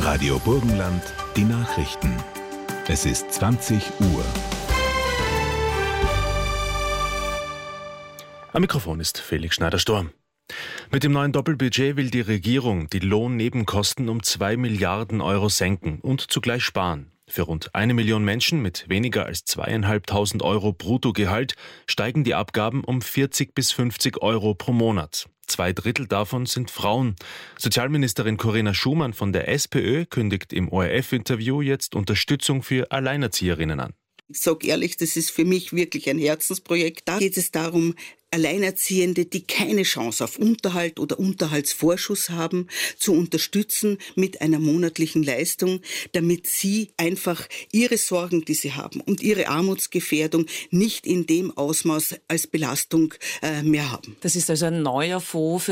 Radio Burgenland, die Nachrichten. Es ist 20 Uhr. Am Mikrofon ist Felix Schneider-Storm. Mit dem neuen Doppelbudget will die Regierung die Lohnnebenkosten um 2 Milliarden Euro senken und zugleich sparen. Für rund 1 Million Menschen mit weniger als 2.500 Euro Bruttogehalt steigen die Abgaben um 40 bis 50 Euro pro Monat. 2/3 davon sind Frauen. Sozialministerin Corinna Schumann von der SPÖ kündigt im ORF-Interview jetzt Unterstützung für Alleinerzieherinnen an. Ich sage ehrlich, das ist für mich wirklich ein Herzensprojekt. Da geht es darum, Alleinerziehende, die keine Chance auf Unterhalt oder Unterhaltsvorschuss haben, zu unterstützen mit einer monatlichen Leistung, damit sie einfach ihre Sorgen, die sie haben und ihre Armutsgefährdung nicht in dem Ausmaß als Belastung mehr haben. Das ist also ein neuer Fonds für